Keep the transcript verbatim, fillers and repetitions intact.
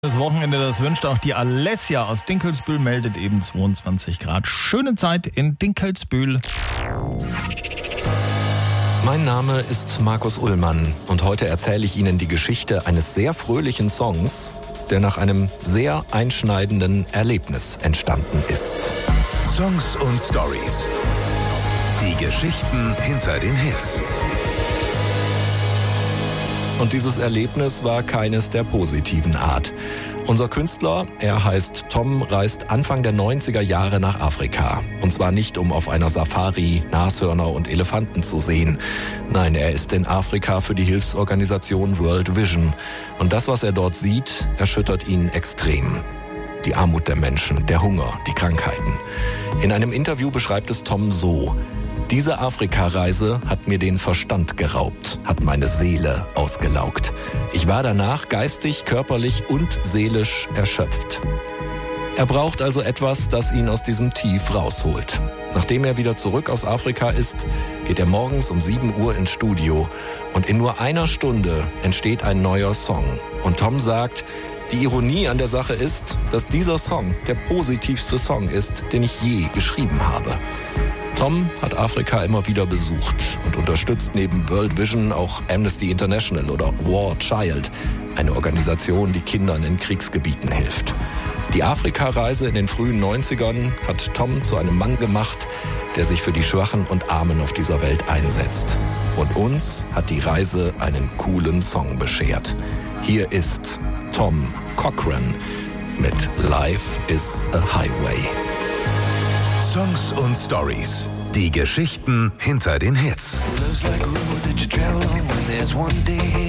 Das Wochenende, das wünscht auch die Alessia aus Dinkelsbühl, meldet eben zweiundzwanzig Grad. Schöne Zeit in Dinkelsbühl. Mein Name ist Markus Ullmann und heute erzähle ich Ihnen die Geschichte eines sehr fröhlichen Songs, der nach einem sehr einschneidenden Erlebnis entstanden ist. Songs und Stories. Die Geschichten hinter den Hits. Und dieses Erlebnis war keines der positiven Art. Unser Künstler, er heißt Tom, reist Anfang der neunziger Jahre nach Afrika. Und zwar nicht, um auf einer Safari Nashörner und Elefanten zu sehen. Nein, er ist in Afrika für die Hilfsorganisation World Vision. Und das, was er dort sieht, erschüttert ihn extrem. Die Armut der Menschen, der Hunger, die Krankheiten. In einem Interview beschreibt es Tom so: Diese Afrika-Reise hat mir den Verstand geraubt, hat meine Seele ausgelaugt. Ich war danach geistig, körperlich und seelisch erschöpft. Er braucht also etwas, das ihn aus diesem Tief rausholt. Nachdem er wieder zurück aus Afrika ist, geht er morgens um sieben Uhr ins Studio und in nur einer Stunde entsteht ein neuer Song. Und Tom sagt, die Ironie an der Sache ist, dass dieser Song der positivste Song ist, den ich je geschrieben habe. Tom hat Afrika immer wieder besucht und unterstützt neben World Vision auch Amnesty International oder War Child, eine Organisation, die Kindern in Kriegsgebieten hilft. Die Afrika-Reise in den frühen neunzigern hat Tom zu einem Mann gemacht, der sich für die Schwachen und Armen auf dieser Welt einsetzt. Und uns hat die Reise einen coolen Song beschert. Hier ist Tom Cochrane mit Life is a Highway. Songs und Stories. Die Geschichten hinter den Hits. Looks like a road that you travel on when there's one day